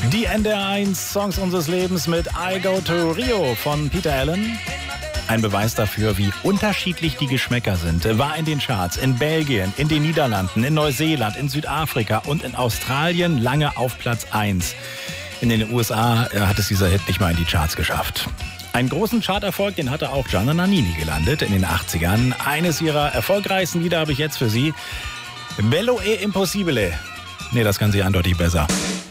Die NDR 1 Songs unseres Lebens mit I Go to Rio von Peter Allen. Ein Beweis dafür, wie unterschiedlich die Geschmäcker sind, war in den Charts in Belgien, in den Niederlanden, in Neuseeland, in Südafrika und in Australien lange auf Platz 1. In den USA hat es dieser Hit nicht mal in die Charts geschafft. Einen großen Charterfolg, den hatte auch Gianna Nannini gelandet in den 80ern. Eines ihrer erfolgreichsten Lieder habe ich jetzt für Sie. Bello e Impossibile. Nee, das kann sie eindeutig besser.